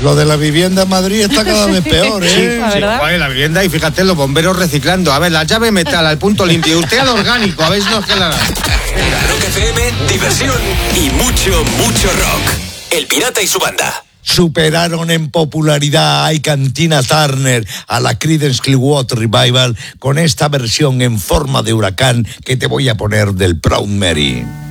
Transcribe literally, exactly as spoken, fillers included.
Lo de la vivienda en Madrid está cada vez peor, ¿eh? Sí, la verdad. Sí, vale, la vivienda y fíjate, los bomberos reciclando. A ver, la llave metal al punto limpio. Y usted al orgánico, a ver si nos queda. Rock F M, diversión y mucho, mucho rock. El Pirata y su banda. Superaron en popularidad a Tina Turner, a la Creedence Clearwater Revival, con esta versión en forma de huracán que te voy a poner del Proud Mary.